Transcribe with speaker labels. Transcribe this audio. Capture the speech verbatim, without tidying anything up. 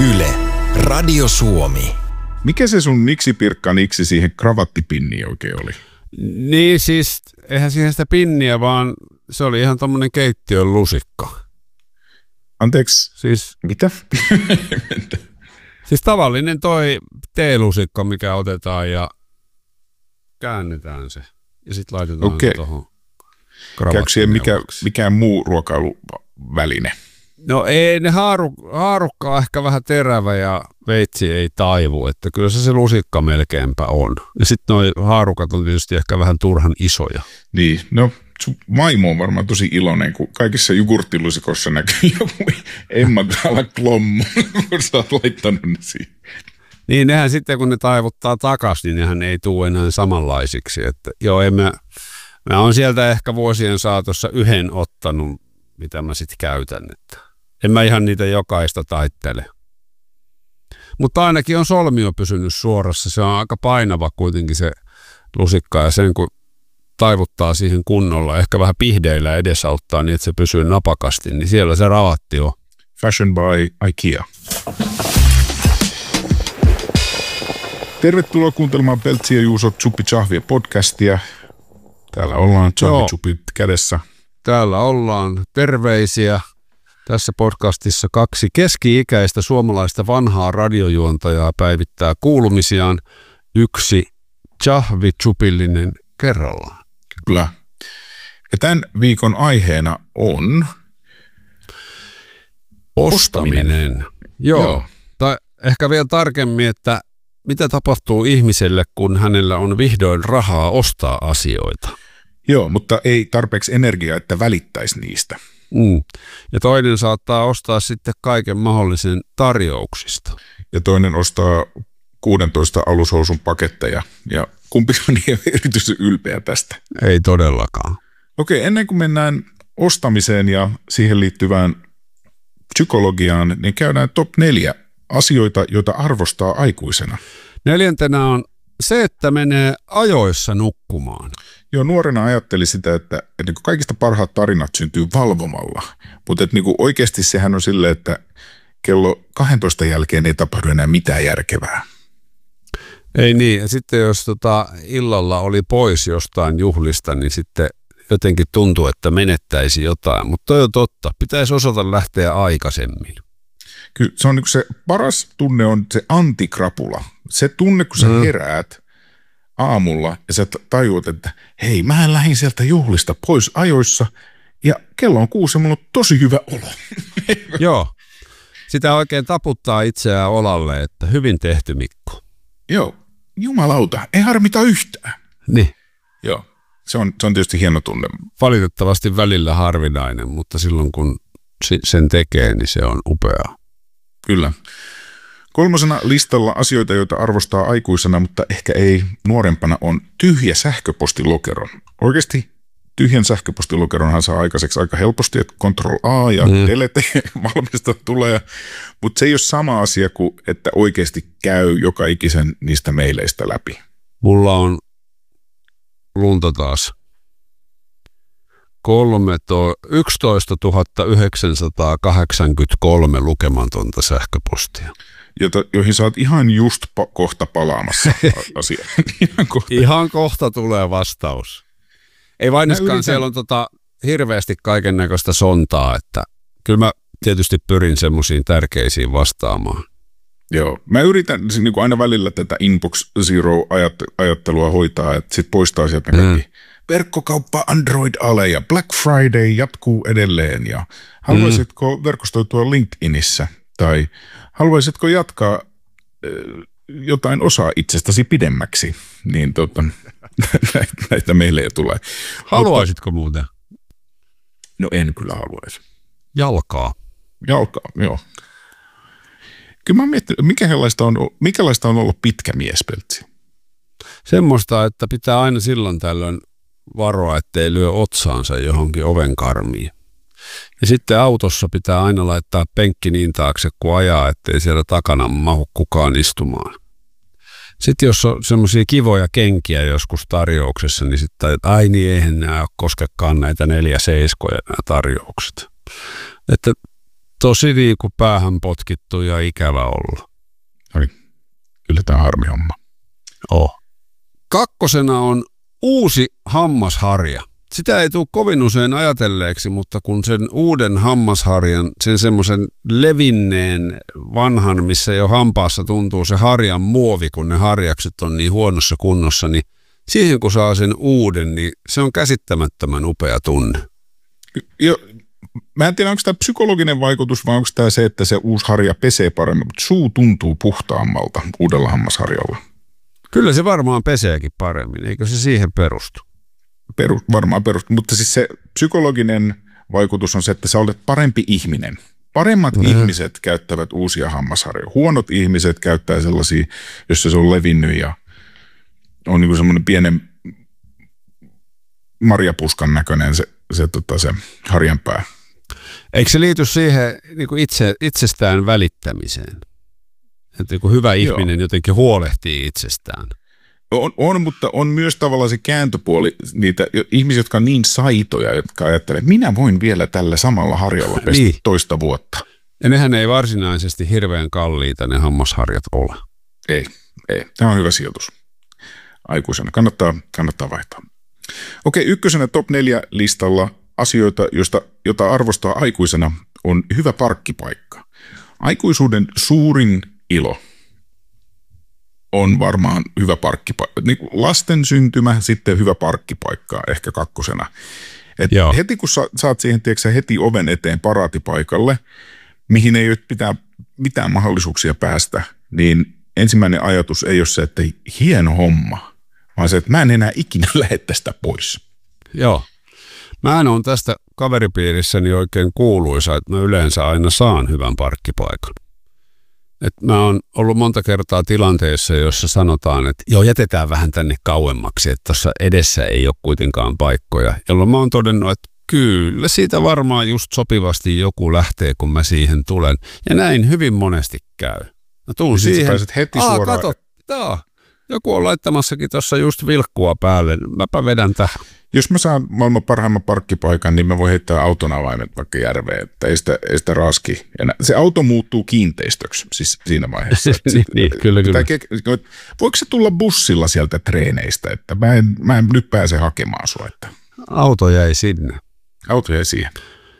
Speaker 1: Yle, Radio Suomi.
Speaker 2: Mikä se sun niksipirkka niksi siihen kravattipinniin oikein oli?
Speaker 3: Niin siis, eihän siihen sitä pinniä, vaan se oli ihan tommonen keittiön lusikka.
Speaker 2: Anteeksi,
Speaker 3: Siis,
Speaker 2: mitä?
Speaker 3: siis tavallinen toi teelusikka, mikä otetaan ja käännetään se. Ja sitten laitetaan
Speaker 2: Okei.
Speaker 3: se tuohon
Speaker 2: Käykö siihen mikä,
Speaker 3: kravattineuvoksi.
Speaker 2: mikään muu ruokailuväline?
Speaker 3: No ei, ne haaru, haarukka on ehkä vähän terävä ja veitsi ei taivu, että kyllä se se lusikka melkeinpä on. Ja sitten nuo haarukat on tietysti ehkä vähän turhan isoja.
Speaker 2: Niin, no sun vaimo on varmaan tosi iloinen, kun kaikissa jogurttilusikossa näkyy joku Emma Gala Klommo, kun sä oot laittanut ne siihen.
Speaker 3: Niin nehän sitten kun ne taivuttaa takas, niin nehän ei tule enää samanlaisiksi. Että joo, en mä, mä oon sieltä ehkä vuosien saatossa yhden ottanut, mitä mä sitten käytän. Että en mä ihan niitä jokaista taittele. Mutta ainakin on solmio pysynyt suorassa. Se on aika painava kuitenkin se lusikka ja sen kun taivuttaa siihen kunnolla, ehkä vähän pihdeillä edesauttaa niin, että se pysyy napakasti, niin siellä se ravatti on.
Speaker 2: Fashion by IKEA. Tervetuloa kuuntelemaan Peltsi ja Juuso Tsuppi Tsahvia podcastia. Täällä ollaan Tsahvi Tsupit kädessä.
Speaker 3: Täällä ollaan terveisiä. Tässä podcastissa kaksi keski-ikäistä suomalaista vanhaa radiojuontajaa päivittää kuulumisiaan. Yksi Tsahvi Tsupillinen kerrallaan.
Speaker 2: Kyllä. Ja tämän viikon aiheena on
Speaker 3: Ostaminen.
Speaker 2: ostaminen.
Speaker 3: Joo.
Speaker 2: Joo.
Speaker 3: Tai ehkä vielä tarkemmin, että mitä tapahtuu ihmiselle, kun hänellä on vihdoin rahaa ostaa asioita.
Speaker 2: Joo, mutta ei tarpeeksi energiaa, että välittäisi niistä.
Speaker 3: Mm. Ja toinen saattaa ostaa sitten kaiken mahdollisen tarjouksista.
Speaker 2: Ja toinen ostaa kuusitoista alushousun paketteja. Ja kumpi on niin erityisen ylpeä tästä?
Speaker 3: Ei todellakaan.
Speaker 2: Okei, ennen kuin mennään ostamiseen ja siihen liittyvään psykologiaan, niin käydään top neljä asioita, joita arvostaa aikuisena.
Speaker 3: Neljäntenä on se, että menee ajoissa nukkumaan.
Speaker 2: Joo, nuorena ajattelin sitä, että, että niin kuin kaikista parhaat tarinat syntyy valvomalla. Mutta että niin kuin oikeasti sehän on silleen, että kello kaksitoista jälkeen ei tapahdu enää mitään järkevää.
Speaker 3: Ei niin. Ja sitten jos tota illalla oli pois jostain juhlista, niin sitten jotenkin tuntuu, että menettäisi jotain. Mutta toi on totta. Pitäisi osata lähteä aikaisemmin.
Speaker 2: Kyllä se on niin kuin se paras tunne on se antikrapula. Se tunne, kun sä
Speaker 3: Mm.
Speaker 2: heräät aamulla ja sä tajuat, että hei, mä lähdin sieltä juhlista pois ajoissa ja kello on kuusi ja mulla on tosi hyvä olo.
Speaker 3: Joo. Sitä oikein taputtaa itseään olalle, että hyvin tehty, Mikko.
Speaker 2: Joo, jumalauta, ei harmita yhtään.
Speaker 3: Niin.
Speaker 2: Joo, se on, se on tietysti hieno tunne.
Speaker 3: Valitettavasti välillä harvinainen, mutta silloin kun si- sen tekee, niin se on upeaa.
Speaker 2: Kyllä. Kolmosena listalla asioita, joita arvostaa aikuisena, mutta ehkä ei nuorempana, on tyhjä sähköpostilokero. Oikeasti tyhjän sähköpostilokeronhan saa aikaiseksi aika helposti, että Control A ja
Speaker 3: Mm.
Speaker 2: delete valmista tulee, mutta se ei ole sama asia kuin, että oikeasti käy joka ikisen niistä meileistä läpi.
Speaker 3: Mulla on lunta taas. yksitoistatuhatta yhdeksänsataakahdeksankymmentäkolme lukematonta sähköpostia.
Speaker 2: Jota, joihin sä oot ihan just pa- kohta palaamassa asiaan. Ihan kohta.
Speaker 3: Ihan kohta tulee vastaus. Ei vainiskaan,
Speaker 2: yritän-
Speaker 3: siellä on tota hirveästi kaiken näköistä sontaa, että kyllä mä tietysti pyrin semmoisiin tärkeisiin vastaamaan.
Speaker 2: Joo, mä yritän siis niin kuin aina välillä tätä Inbox Zero-ajattelua hoitaa, että sit poistaa sieltä ne kaikki. Verkkokauppa Android-ale ja Black Friday jatkuu edelleen ja haluaisitko mm. verkostoitua LinkedInissä tai haluaisitko jatkaa äh, jotain osaa itsestäsi pidemmäksi, niin tota, näitä, näitä meille tulee.
Speaker 3: Haluaisitko muuten?
Speaker 2: No en kyllä haluaisi.
Speaker 3: Jalkaa.
Speaker 2: Jalkaa, joo. Kyllä mä mietin, mikälaista on, mikälaista on ollut pitkä mies, Peltsi?
Speaker 3: Semmoista, että pitää aina silloin tällöin varoa, ettei lyö otsaansa johonkin ovenkarmiin. Ja sitten autossa pitää aina laittaa penkki niin taakse, kun ajaa, ettei siellä takana mahu kukaan istumaan. Sitten jos on semmoisia kivoja kenkiä joskus tarjouksessa, niin sitten, että ai niin, eihän nämä koskekaan näitä neljä seiskoja nämä tarjoukset. Että tosi niin kuin päähän potkittu ja ikävä olla.
Speaker 2: Oli. Kyllä tämä on harmi homma.
Speaker 3: Oh. Kakkosena on uusi hammasharja. Sitä ei tule kovin usein ajatelleeksi, mutta kun sen uuden hammasharjan, sen semmoisen levinneen vanhan, missä jo hampaassa tuntuu se harjan muovi, kun ne harjakset on niin huonossa kunnossa, niin siihen kun saa sen uuden, niin se on käsittämättömän upea tunne.
Speaker 2: Jo, mä en tiedä, onko tämä psykologinen vaikutus vai onko tämä se, että se uusi harja pesee paremmin, mutta suu tuntuu puhtaammalta uudella hammasharjalla.
Speaker 3: Kyllä se varmaan peseekin paremmin, eikö se siihen perustu?
Speaker 2: Peru, varmaan perustu, mutta siis se psykologinen vaikutus on se, että sä olet parempi ihminen. Paremmat mm. ihmiset käyttävät uusia hammasharjoja. Huonot ihmiset käyttää sellaisia, jossa se on levinnyt ja on niin kuin semmoinen pienen marjapuskan näköinen se, se, tota, se harjanpää.
Speaker 3: Eikö se liity siihen niin kuin itse, itsestään välittämiseen? Että niin hyvä ihminen Joo. jotenkin huolehtii itsestään.
Speaker 2: On, on, mutta on myös tavallaan se kääntöpuoli, niitä ihmisiä, jotka on niin saitoja, jotka ajattelee, että minä voin vielä tällä samalla harjalla pestä niin. toista vuotta.
Speaker 3: Ja nehän ei varsinaisesti hirveän kalliita ne hammasharjat ole.
Speaker 2: Ei, ei. Tämä on hyvä sijoitus. Aikuisena. Kannattaa, kannattaa vaihtaa. Okei, ykkösenä top neljä listalla asioita, joista, jota arvostaa aikuisena, on hyvä parkkipaikka. Aikuisuuden suurin ilo on varmaan hyvä parkkipaikka. Niin lasten syntymä, sitten hyvä parkkipaikka ehkä kakkosena. Et heti kun sa, saat siihen tiedätkö, heti oven eteen paraatipaikalle, mihin ei ole pitää mitään mahdollisuuksia päästä, niin ensimmäinen ajatus ei ole se, että hieno homma, vaan se, että mä en enää ikinä lähde tästä pois.
Speaker 3: Joo. Mä en ole tästä kaveripiirissäni oikein kuuluisa, että mä yleensä aina saan hyvän parkkipaikan. Et mä oon ollut monta kertaa tilanteessa, jossa sanotaan, että joo, jätetään vähän tänne kauemmaksi, että tuossa edessä ei ole kuitenkaan paikkoja. Jolloin mä oon todennut, että kyllä siitä varmaan just sopivasti joku lähtee, kun mä siihen tulen. Ja näin hyvin monesti käy. Mä tuun siihen.
Speaker 2: Pääset heti
Speaker 3: Aa,
Speaker 2: suoraan.
Speaker 3: kato, tää. Joku on laittamassakin tuossa just vilkkua päälle. Mäpä vedän tähän.
Speaker 2: Jos mä saan maailman parhaimman parkkipaikan, niin mä voin heittää auton avaimet vaikka järveen, että ei sitä, ei sitä raski. Ja se auto muuttuu kiinteistöksi siis siinä vaiheessa.
Speaker 3: niin, niin, kyllä, kyllä.
Speaker 2: Ke- voiko se tulla bussilla sieltä treeneistä, että mä en, mä en nyt pääse hakemaan sua. Että...
Speaker 3: Auto jäi sinne.
Speaker 2: Auto jäi siihen.